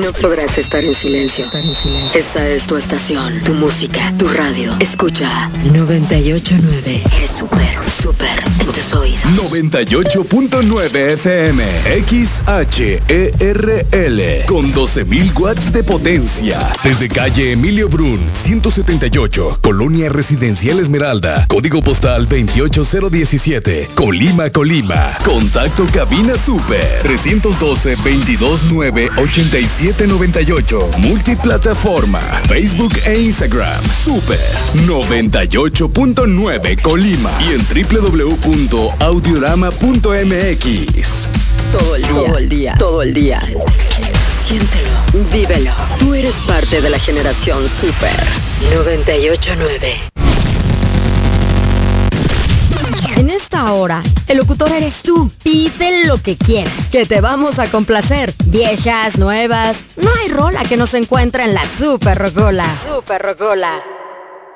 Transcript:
No podrás estar en silencio. Esta es tu estación, tu música, tu radio. Escucha 98.9. Eres súper en tus oídos. 98.9 FM XHERL con 12.000 watts de potencia. Desde calle Emilio Brun, 178, Colonia Residencial Esmeralda, código postal 28017, Colima. Contacto cabina super 312-229-8798. Multiplataforma, Facebook e Instagram. Super 98.9 Colima y en www.audiorama.mx. Todo el día. Siéntelo, vívelo. Tú eres parte de la generación Super 98.9. En esta hora, el locutor eres tú. Pide lo que quieras, que te vamos a complacer. Viejas, nuevas, no hay rola que no se encuentre en la Super Rocola. Super Rocola.